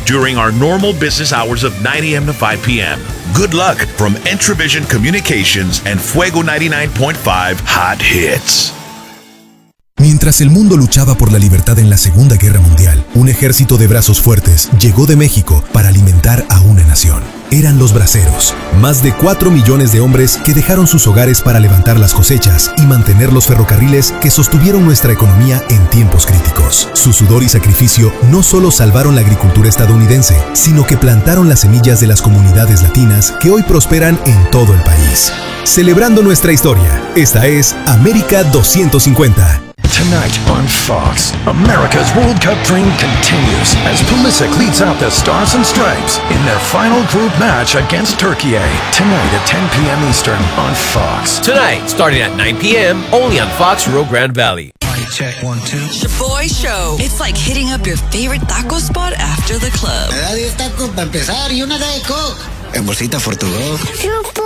during our normal business hours of 9 a.m. to 5 p.m. Good luck from Entravision Communications and Fuego 99.5 Hot Hits. Mientras el mundo luchaba por la libertad en la Segunda Guerra Mundial, un ejército de brazos fuertes llegó de México para alimentar a una nación. Eran los braceros, más de 4 millones de hombres que dejaron sus hogares para levantar las cosechas y mantener los ferrocarriles que sostuvieron nuestra economía en tiempos críticos. Su sudor y sacrificio no solo salvaron la agricultura estadounidense, sino que plantaron las semillas de las comunidades latinas que hoy prosperan en todo el país. Celebrando nuestra historia, esta es América 250. Tonight on Fox, America's World Cup dream continues as Pulisic leads out the Stars and Stripes in their final group match against Turkey. Tonight at 10 p.m. Eastern on Fox. Tonight, starting at 9 p.m., only on Fox Rio Grande Valley. Check 1, 2. Shaboy Show. It's like hitting up your favorite taco spot after the club. Me da 10 tacos para empezar y una de Coke. En bolsita for to go.